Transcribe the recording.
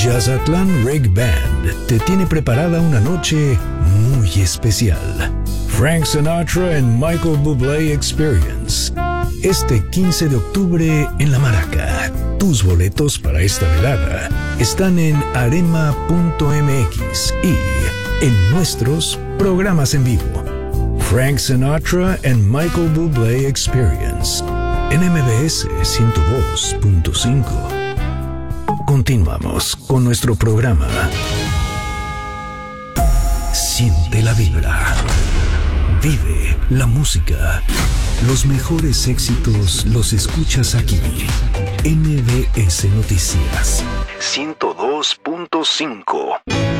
Jazzatlán Reggae Band te tiene preparada una noche muy especial. Frank Sinatra and Michael Bublé Experience. Este 15 de octubre en La Maraca. Tus boletos para esta velada están en arema.mx y en nuestros programas en vivo. Frank Sinatra and Michael Bublé Experience en MBS 102.5. Continuamos con nuestro programa. Siente la vibra. Vive la música. Los mejores éxitos los escuchas aquí. MBS Noticias 102.5.